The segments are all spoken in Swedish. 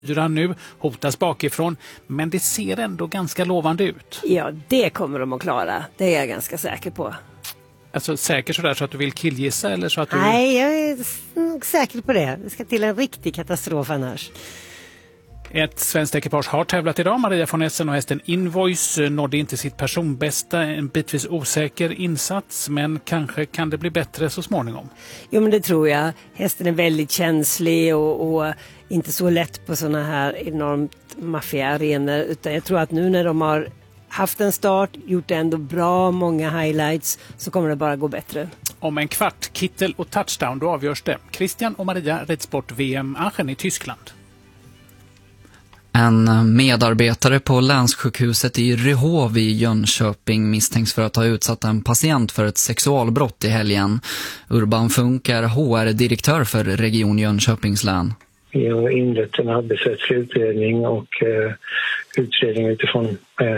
Nu hotas bakifrån, men det ser ändå ganska lovande ut. Ja, det kommer de att klara. Det är jag ganska säker på. Alltså säker sådär så att du vill killgissa eller så att du... Nej, jag är nog säker på det. Det ska till en riktig katastrof annars. Ett svenskt ekipage har tävlat idag. Maria von Essen och hästen Invoice nådde inte sitt personbästa. En bitvis osäker insats, men kanske kan det bli bättre så småningom. Jo, men det tror jag. Hästen är väldigt känslig och inte så lätt på såna här enormt maffiga arenor. Utan jag tror att nu när de har haft en start, gjort ändå bra många highlights, så kommer det bara gå bättre. Om en kvart, kittel och touchdown, då avgörs det. Christian och Maria, Ridsport VM Aachen i Tyskland. En medarbetare på länssjukhuset i Ryhov i Jönköping misstänks för att ha utsatt en patient för ett sexualbrott i helgen. Urban Funk är HR-direktör för Region Jönköpings län. Vi har inlett en arbetsrättslig utredning och utredning utifrån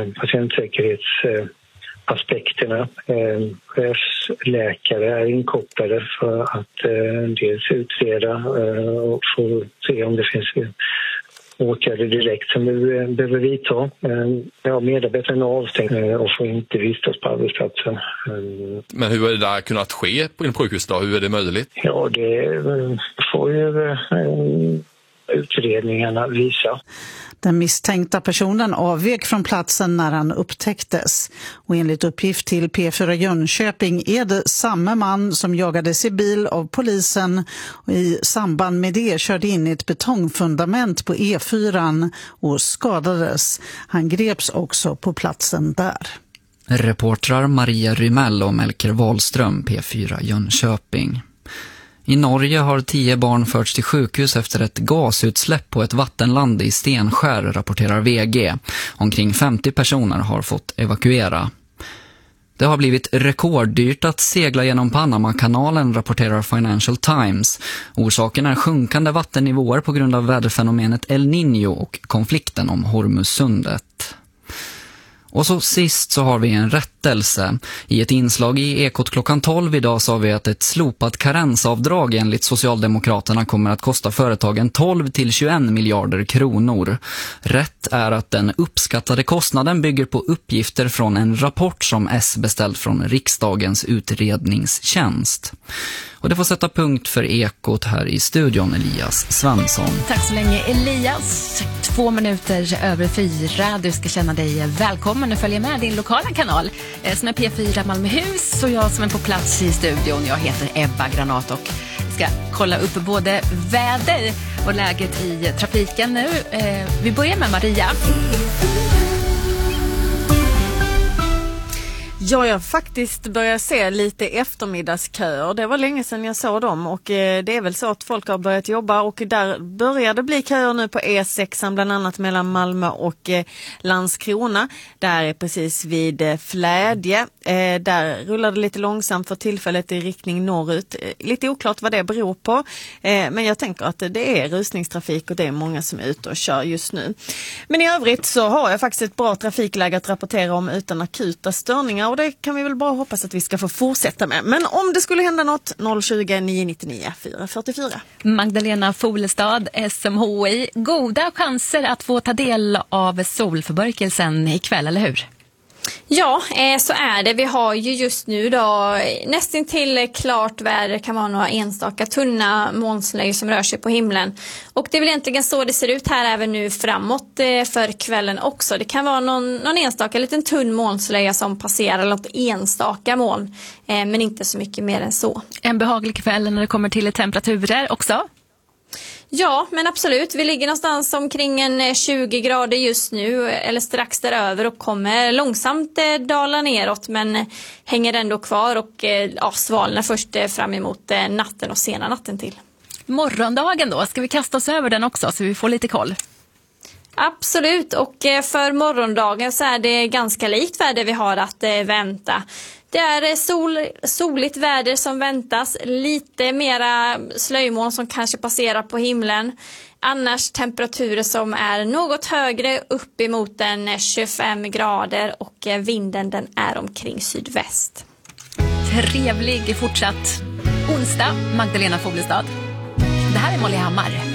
patientsäkerhetsaspekterna. Chefsläkare är inkopplade för att dels utreda och få se om det finns åtgärder direkt som vi behöver vidta. Medarbetaren är avstängd och får inte vistas på arbetsplatsen. Men hur är det där kunnat ske på en sjukhus då? Hur är det möjligt? Ja, det får ju utredningarna visa. Den misstänkta personen avvek från platsen när han upptäcktes. Och enligt uppgift till P4 Jönköping är det samma man som jagades i bil av polisen och i samband med det körde in i ett betongfundament på E4 och skadades. Han greps också på platsen där. Reportrar Maria Rymell och Melker Wahlström, P4 Jönköping. I Norge har 10 barn förts till sjukhus efter ett gasutsläpp på ett vattenland i Stenskär, rapporterar VG. Omkring 50 personer har fått evakuera. Det har blivit rekorddyrt att segla genom Panamakanalen, rapporterar Financial Times. Orsaken är sjunkande vattennivåer på grund av väderfenomenet El Niño och konflikten om Hormuzsundet. Och så sist så har vi en rättelse. I ett inslag i Ekot klockan 12 idag sa vi att ett slopat karensavdrag enligt Socialdemokraterna kommer att kosta företagen 12-21 miljarder kronor. Rätt är att den uppskattade kostnaden bygger på uppgifter från en rapport som S beställt från riksdagens utredningstjänst. Och det får sätta punkt för Ekot här i studion, Elias Svensson. Tack så länge, Elias. 2 minuter över 4. Du ska känna dig välkommen och följa med din lokala kanal som är P4 Malmöhus och jag som är på plats i studion. Jag heter Ebba Granat och ska kolla upp både väder och läget i trafiken nu. Vi börjar med Maria. Ja, jag faktiskt börjar se lite eftermiddagsköer. Det var länge sedan jag såg dem och det är väl så att folk har börjat jobba och där börjar det bli köer nu på E6 bland annat mellan Malmö och Landskrona. Där är precis vid Flädje. Där rullar det lite långsamt för tillfället i riktning norrut. Lite oklart vad det beror på. Men jag tänker att det är rusningstrafik och det är många som är ute och kör just nu. Men i övrigt så har jag faktiskt ett bra trafikläge att rapportera om utan akuta störningar. Och det kan vi väl bara hoppas att vi ska få fortsätta med. Men om det skulle hända något, 020 999 444. Magdalena Folestad, SMHI. Goda chanser att få ta del av solförmörkelsen ikväll, eller hur? Ja, så är det. Vi har ju just nu då nästan till klart väder, kan vara några enstaka tunna molnslöjor som rör sig på himlen. Och det är väl egentligen så det ser ut här även nu framåt för kvällen också. Det kan vara någon enstaka liten tunn molnslöja som passerar något enstaka moln, men inte så mycket mer än så. En behaglig kväll när det kommer till temperaturer också? Ja, men absolut. Vi ligger någonstans omkring en 20 grader just nu eller strax däröver och kommer långsamt dala neråt men hänger ändå kvar och svalnar först fram emot natten och sena natten till. Morgondagen då, ska vi kasta oss över den också så vi får lite koll? Absolut, och för morgondagen så är det ganska likt väder vi har att vänta. Det är soligt väder som väntas, lite mera slöjmoln som kanske passerar på himlen. Annars temperaturer som är något högre, upp emot en 25 grader och vinden den är omkring sydväst. Trevlig fortsatt onsdag, Magdalena Folestad. Det här är Molly Hammar.